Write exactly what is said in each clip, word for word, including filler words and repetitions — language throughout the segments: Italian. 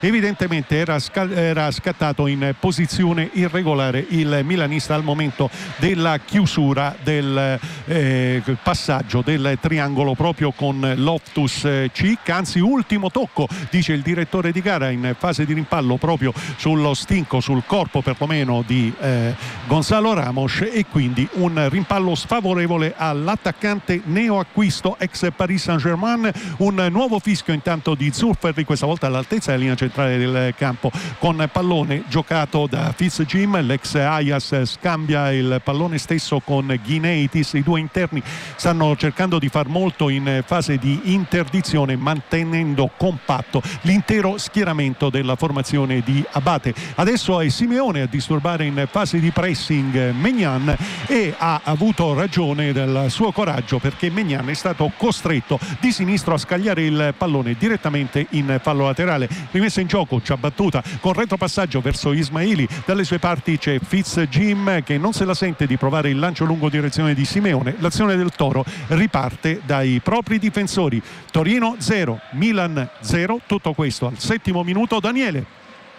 Evidentemente era, scal- era scattato in posizione irregolare il milanista al momento della chiusura del eh, passaggio del triangolo proprio con Loftus-Cheek, anzi ultimo tocco, dice il direttore di gara, in fase di rimpallo proprio sullo stinco, sul corpo perlomeno di eh, Gonzalo Ramos, e quindi un rimpallo sfavorevole all'attaccante neoacquisto ex Paris Saint-Germain. Un nuovo fischio intanto di Zurferri, questa volta all'altezza della linea centrale del campo, con pallone giocato da Fitzjim. L'ex Ajax scambia il pallone stesso con Gineitis. I due interni stanno cercando di far molto in fase di interdizione, mantenendo compatto l'intero schieramento della formazione di Abate. Adesso è Simeone a disturbare in fase di pressing Maignan, e ha avuto ragione del suo coraggio, perché Maignan è stato costretto di sinistro a scagliare il pallone direttamente in fallo laterale. Rimessa in gioco, ci ha battuta con retropassaggio verso Ismaili. Dalle sue parti c'è Fitzjim che non se la sente di provare il lancio lungo direzione di Simeone. L'azione del Toro riparte dai propri difensori. Torino zero, Milan zero. Tutto questo al settimo minuto. Daniele.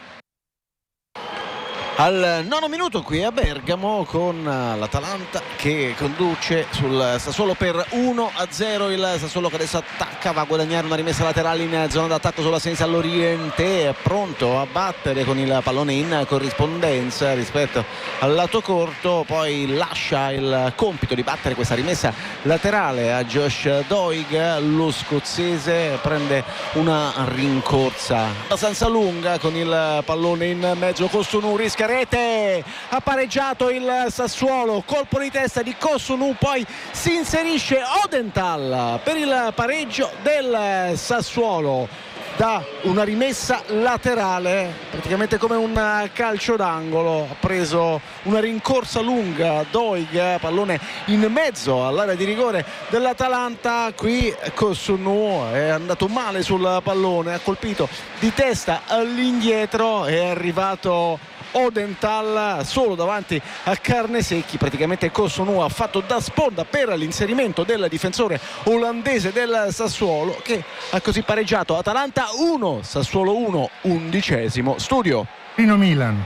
Al nono minuto qui a Bergamo, con l'Atalanta che conduce sul Sassuolo per uno a zero. Il Sassuolo che adesso attacca, va a guadagnare una rimessa laterale in zona d'attacco sulla sinistra all'Oriente, è pronto a battere con il pallone in corrispondenza rispetto al lato corto, poi lascia il compito di battere questa rimessa laterale a Josh Doig. Lo scozzese prende una rincorsa abbastanza lunga con il pallone in mezzo. Kosunu rischia rete, ha pareggiato il Sassuolo, colpo di testa di Kosunu, poi si inserisce Odenthal per il pareggio del Sassuolo da una rimessa laterale, praticamente come un calcio d'angolo. Ha preso una rincorsa lunga Doig, pallone in mezzo all'area di rigore dell'Atalanta. Qui Kosunu è andato male sul pallone, ha colpito di testa all'indietro, è arrivato Odenthal solo davanti a Carnesecchi. Praticamente Kosunu ha fatto da sponda per l'inserimento del difensore olandese del Sassuolo, che ha così pareggiato. Atalanta uno, Sassuolo uno, undicesimo. Studio Torino Milan.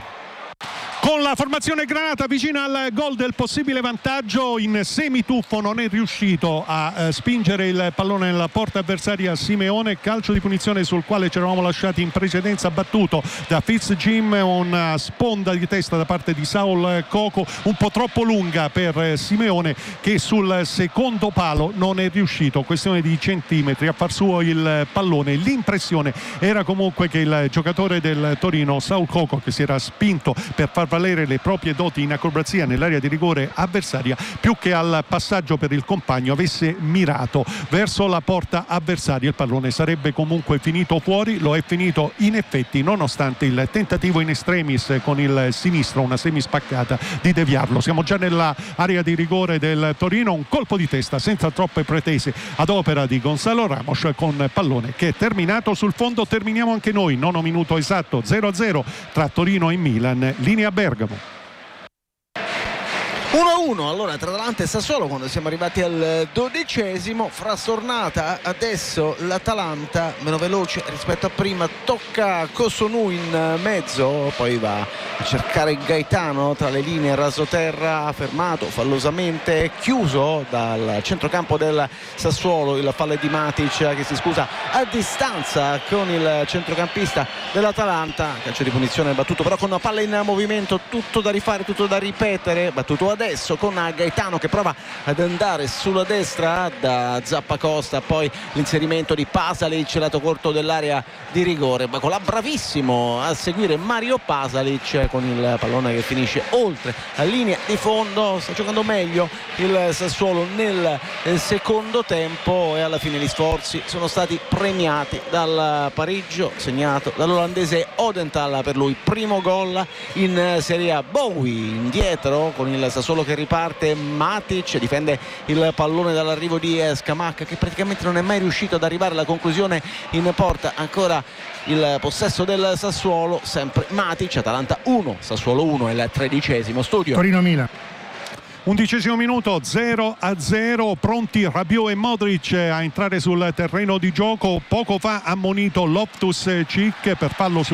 Con la formazione granata vicina al gol del possibile vantaggio, in semituffo non è riuscito a eh, spingere il pallone nella porta avversaria Simeone. Calcio di punizione sul quale ci eravamo lasciati in precedenza, battuto da Fitzjim. Una sponda di testa da parte di Saul Coco, un po' troppo lunga per Simeone, che sul secondo palo non è riuscito, questione di centimetri, a far suo il pallone. L'impressione era comunque che il giocatore del Torino, Saul Coco, che si era spinto per far valere le proprie doti in acrobazia nell'area di rigore avversaria, più che al passaggio per il compagno avesse mirato verso la porta avversaria. Il pallone sarebbe comunque finito fuori, lo è finito in effetti, nonostante il tentativo in extremis con il sinistro, una semispaccata, di deviarlo. Siamo già nell'area di rigore del Torino, un colpo di testa senza troppe pretese ad opera di Gonzalo Ramos, con pallone che è terminato sul fondo. Terminiamo anche noi, nono minuto esatto, zero a zero tra Torino e Milan. Linea Bergamo. uno a uno allora tra Atalanta e Sassuolo, quando siamo arrivati al dodicesimo. Frastornata adesso l'Atalanta, meno veloce rispetto a prima, tocca Kosunu in mezzo, poi va a cercare Gaetano tra le linee, rasoterra, fermato fallosamente, chiuso dal centrocampo del Sassuolo. Il fallo di Matic che si scusa a distanza con il centrocampista dell'Atalanta. Calcio di punizione battuto però con una palla in movimento, tutto da rifare, tutto da ripetere, battuto adesso con Gaetano che prova ad andare sulla destra da Zappacosta, poi l'inserimento di Pasalic lato corto dell'area di rigore, ma con la bravissimo a seguire Mario Pasalic con il pallone che finisce oltre la linea di fondo. Sta giocando meglio il Sassuolo nel secondo tempo, e alla fine gli sforzi sono stati premiati dal pareggio segnato dall'olandese Odenthal. Per lui primo gol in Serie A. Bowie indietro con il Sassuolo che riparte, Matic difende il pallone dall'arrivo di Scamacca, che praticamente non è mai riuscito ad arrivare alla conclusione in porta. Ancora il possesso del Sassuolo, sempre Matic. Atalanta uno, Sassuolo uno, è il tredicesimo. Studio Torino Milan. Undicesimo minuto, zero a zero, pronti Rabiot e Modric a entrare sul terreno di gioco. Poco fa ammonito Loftus-Cheek per fallo su